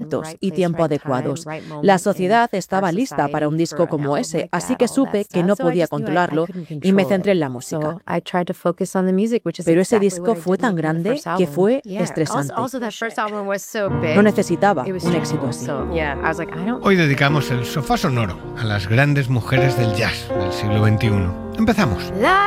momentos y tiempo adecuados. La sociedad estaba lista para un disco como ese, así que supe que no podía controlarlo y me centré en la música. Pero ese disco fue tan grande que fue estresante. No necesitaba un éxito así. Hoy dedicamos el sofá sonoro a las grandes mujeres del jazz del siglo XXI. Empezamos.